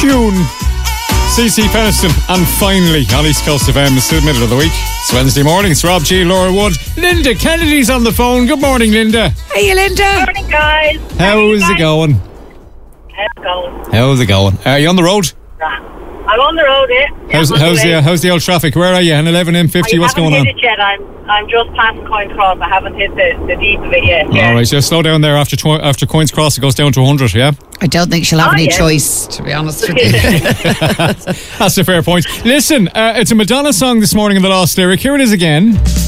tune. CC Peniston, and finally on East Coast FM. It's the middle of the week. It's Wednesday morning. It's Rob G, Laura Wood. Linda Kennedy's on the phone. Good morning, Linda. Hey, Linda. Good morning, guys. How's it going? How's it going? Are you on the road? I'm on the road, How's the old traffic? Where are you? An 11 M50. What's going on? I haven't hit it yet. I'm just past Coins Cross. I haven't hit the deep of it yet. Yeah. All right, just slow down there. After Coins Cross, it goes down to 100. Yeah. I don't think she'll have any choice, to be honest with you. That's a fair point. Listen, it's a Madonna song this morning in the last lyric. Here it is again.